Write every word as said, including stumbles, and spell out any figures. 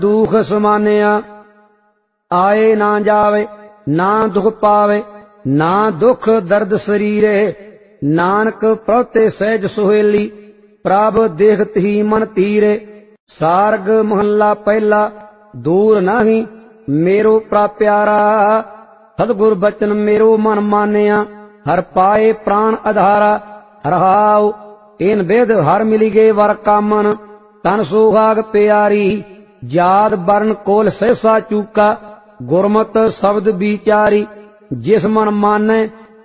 दुख समानिया आए ना जावे, ना दुख पावे, ना दुख दर्द शरीरे। नानक प्रते सहज सुहेली, प्रभ देखत ही मन तीरे। सारग महला पहला, दूर नहीं मेरो प्यारा। सतगुर बचन मेरो मन मानिया, हर पाए प्राण आधारा। रहाओ इन वेद हर मिली गए वर कामन, तन सुहाग प्यारी। जात वर्ण कोल सहसा चूका, गुरमत शब्द विचारी। जिस मन माने